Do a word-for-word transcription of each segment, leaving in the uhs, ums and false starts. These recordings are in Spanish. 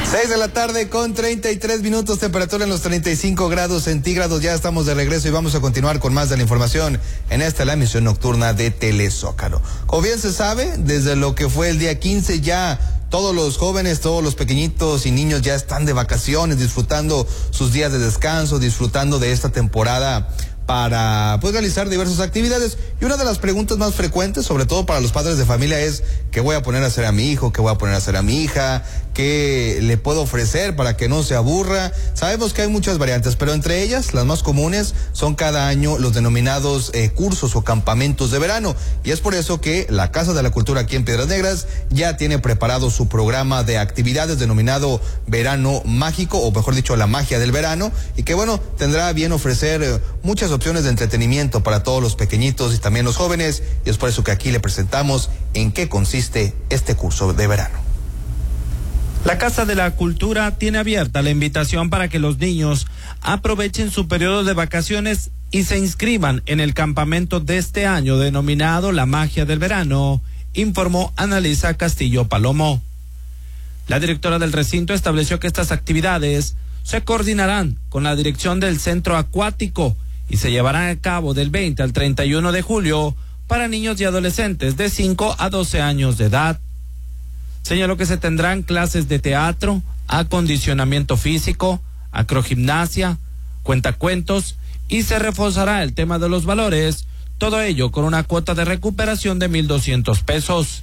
seis de la tarde con treinta y tres minutos, temperatura en los treinta y cinco grados centígrados. Ya estamos de regreso y vamos a continuar con más de la información en esta la emisión nocturna de Telezócalo. Como bien se sabe, desde lo que fue el día quince ya todos los jóvenes, todos los pequeñitos y niños ya están de vacaciones, disfrutando sus días de descanso, disfrutando de esta temporada para pues realizar diversas actividades. Y una de las preguntas más frecuentes, sobre todo para los padres de familia, es ¿qué voy a poner a hacer a mi hijo? ¿Qué voy a poner a hacer a mi hija? ¿Qué le puedo ofrecer para que no se aburra? Sabemos que hay muchas variantes, pero entre ellas, las más comunes son cada año los denominados eh, cursos o campamentos de verano. Y es por eso que la Casa de la Cultura aquí en Piedras Negras ya tiene preparado su programa de actividades denominado Verano Mágico, o mejor dicho, la magia del verano, y que bueno, tendrá bien ofrecer eh, muchas opciones de entretenimiento para todos los pequeñitos y también los jóvenes, y es por eso que aquí le presentamos en qué consiste este curso de verano. La Casa de la Cultura tiene abierta la invitación para que los niños aprovechen su periodo de vacaciones y se inscriban en el campamento de este año denominado La Magia del Verano, informó Annalisa Castillo Palomo. La directora del recinto estableció que estas actividades se coordinarán con la dirección del centro acuático y se llevarán a cabo del veinte al treinta y uno de julio para niños y adolescentes de cinco a doce años de edad. Señaló que se tendrán clases de teatro, acondicionamiento físico, acrogimnasia, cuentacuentos y se reforzará el tema de los valores, todo ello con una cuota de recuperación de mil doscientos pesos.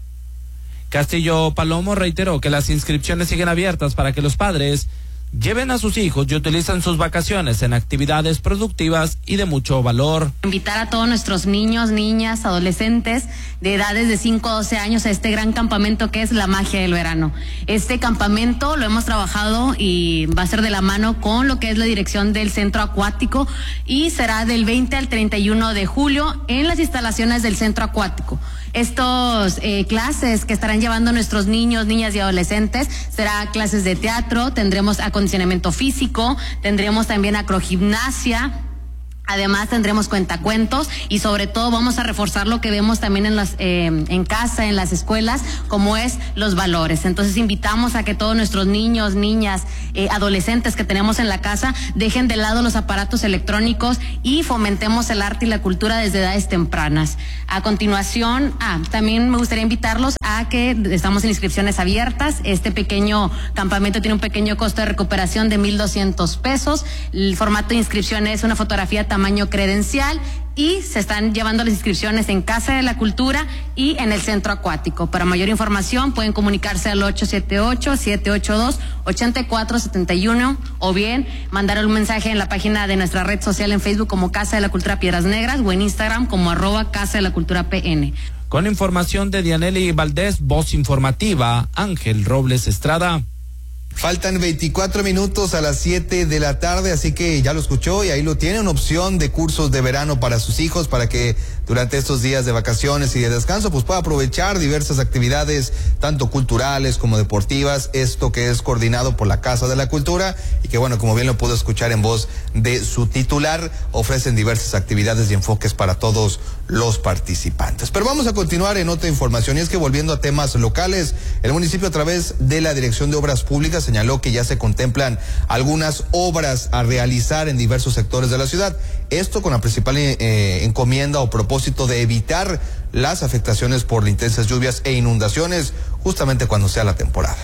Castillo Palomo reiteró que las inscripciones siguen abiertas para que los padres lleven a sus hijos y utilicen sus vacaciones en actividades productivas y de mucho valor. Invitar a todos nuestros niños, niñas, adolescentes de edades de cinco a doce años a este gran campamento que es la magia del verano. Este campamento lo hemos trabajado y va a ser de la mano con lo que es la dirección del centro acuático y será del veinte al treinta y uno de julio en las instalaciones del centro acuático. Estos eh, clases que estarán llevando nuestros niños, niñas y adolescentes será clases de teatro, tendremos acondicionamiento físico, tendremos también acrogimnasia. Además tendremos cuentacuentos y sobre todo vamos a reforzar lo que vemos también en las eh, en casa, en las escuelas, como es los valores. Entonces invitamos a que todos nuestros niños, niñas, eh, adolescentes que tenemos en la casa dejen de lado los aparatos electrónicos y fomentemos el arte y la cultura desde edades tempranas. A continuación, ah, también me gustaría invitarlos a que estamos en inscripciones abiertas. Este pequeño campamento tiene un pequeño costo de recuperación de mil doscientos pesos. El formato de inscripción es una fotografía tamaño credencial y se están llevando las inscripciones en Casa de la Cultura y en el Centro Acuático. Para mayor información pueden comunicarse al ocho siete ocho, siete ocho dos, ocho cuatro siete uno o bien mandar un mensaje en la página de nuestra red social en Facebook como Casa de la Cultura Piedras Negras o en Instagram como arroba Casa de la Cultura P N. Con información de Dianely Valdés, voz informativa, Ángel Robles Estrada. Faltan veinticuatro minutos a las siete de la tarde, así que ya lo escuchó y ahí lo tiene, una opción de cursos de verano para sus hijos, para que durante estos días de vacaciones y de descanso pues pueda aprovechar diversas actividades, tanto culturales como deportivas, esto que es coordinado por la Casa de la Cultura y que bueno, como bien lo pudo escuchar en voz de su titular, ofrecen diversas actividades y enfoques para todos los participantes. Pero vamos a continuar en otra información y es que volviendo a temas locales, el municipio a través de la Dirección de Obras Públicas señaló que ya se contemplan algunas obras a realizar en diversos sectores de la ciudad. Esto con la principal eh, encomienda o propósito de evitar las afectaciones por intensas lluvias e inundaciones justamente cuando sea la temporada.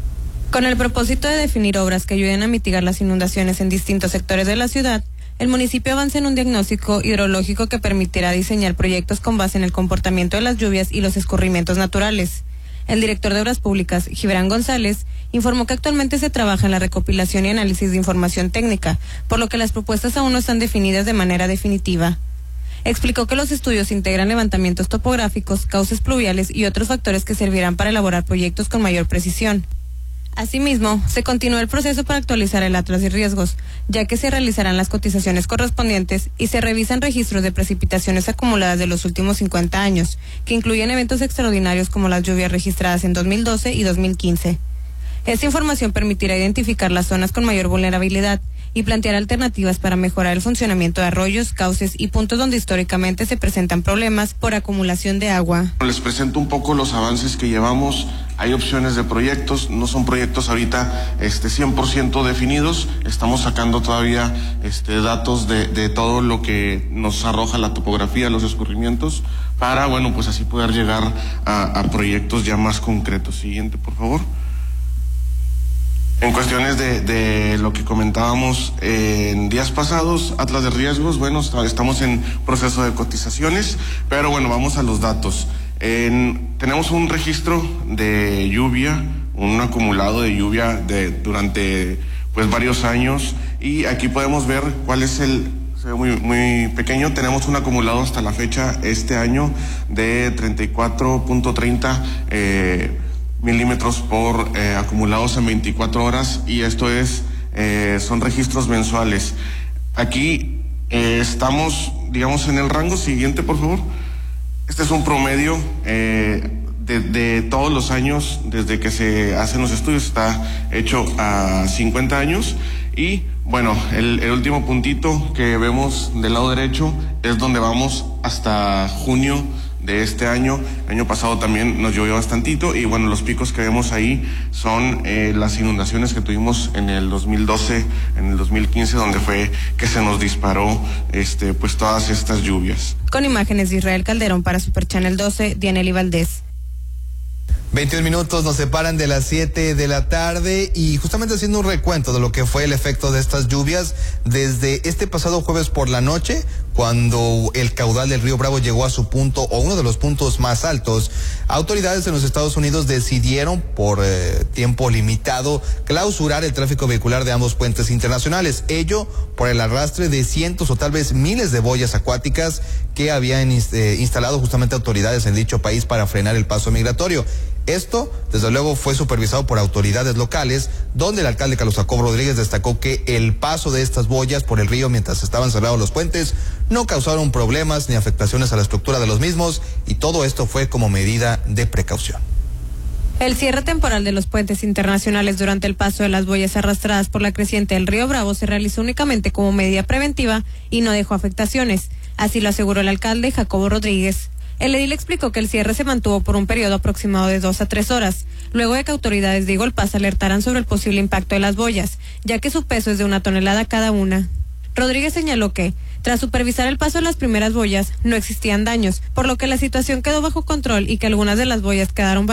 Con el propósito de definir obras que ayuden a mitigar las inundaciones en distintos sectores de la ciudad, el municipio avanza en un diagnóstico hidrológico que permitirá diseñar proyectos con base en el comportamiento de las lluvias y los escurrimientos naturales. El director de Obras Públicas, Gibran González, informó que actualmente se trabaja en la recopilación y análisis de información técnica, por lo que las propuestas aún no están definidas de manera definitiva. Explicó que los estudios integran levantamientos topográficos, cauces pluviales y otros factores que servirán para elaborar proyectos con mayor precisión. Asimismo, se continúa el proceso para actualizar el atlas de riesgos, ya que se realizarán las cotizaciones correspondientes y se revisan registros de precipitaciones acumuladas de los últimos cincuenta años, que incluyen eventos extraordinarios como las lluvias registradas en dos mil doce y dos mil quince. Esta información permitirá identificar las zonas con mayor vulnerabilidad y plantear alternativas para mejorar el funcionamiento de arroyos, cauces y puntos donde históricamente se presentan problemas por acumulación de agua. Les presento un poco los avances que llevamos. Hay opciones de proyectos, no son proyectos ahorita este cien por ciento definidos, estamos sacando todavía este datos de, de todo lo que nos arroja la topografía, los escurrimientos, para, bueno, pues así poder llegar a, a proyectos ya más concretos. Siguiente, por favor. En cuestiones de, de lo que comentábamos en días pasados, Atlas de riesgos, bueno, estamos en proceso de cotizaciones, pero bueno, vamos a los datos. En, tenemos un registro de lluvia, un acumulado de lluvia de, durante pues varios años, y aquí podemos ver cuál es el, se ve muy, muy pequeño, tenemos un acumulado hasta la fecha este año de treinta y cuatro punto treinta eh, milímetros por eh, acumulados en veinticuatro horas, y esto es eh, son registros mensuales. Aquí eh, estamos, digamos, en el rango. Siguiente, por favor. Este es un promedio eh, de, de todos los años desde que se hacen los estudios, está hecho a cincuenta años, y bueno, el, el último puntito que vemos del lado derecho es donde vamos hasta junio de este año. El año pasado también nos llovió bastantito, y bueno, los picos que vemos ahí son eh, las inundaciones que tuvimos en el dos mil doce, en el dos mil quince, donde fue que se nos disparó este pues todas estas lluvias. Con imágenes de Israel Calderón para Super Channel doce, Dianely Valdés. veintiún minutos nos separan de las siete de la tarde, y justamente haciendo un recuento de lo que fue el efecto de estas lluvias desde este pasado jueves por la noche, cuando el caudal del río Bravo llegó a su punto, o uno de los puntos más altos. Autoridades en los Estados Unidos decidieron por eh, tiempo limitado clausurar el tráfico vehicular de ambos puentes internacionales, ello por el arrastre de cientos o tal vez miles de boyas acuáticas que habían eh, instalado justamente autoridades en dicho país para frenar el paso migratorio. Esto, desde luego, fue supervisado por autoridades locales, donde el alcalde Carlos Jacobo Rodríguez destacó que el paso de estas boyas por el río mientras estaban cerrados los puentes no causaron problemas ni afectaciones a la estructura de los mismos, y todo esto fue como medida de precaución. El cierre temporal de los puentes internacionales durante el paso de las boyas arrastradas por la creciente del río Bravo se realizó únicamente como medida preventiva y no dejó afectaciones. Así lo aseguró el alcalde Jacobo Rodríguez. El edil explicó que el cierre se mantuvo por un periodo aproximado de dos a tres horas, luego de que autoridades de Igolpaz alertaran sobre el posible impacto de las boyas, ya que su peso es de una tonelada cada una. Rodríguez señaló que, tras supervisar el paso de las primeras boyas, no existían daños, por lo que la situación quedó bajo control y que algunas de las boyas quedaron